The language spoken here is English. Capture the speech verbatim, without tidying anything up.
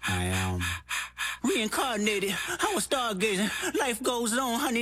I am reincarnated. I was stargazing. Life goes on, honey.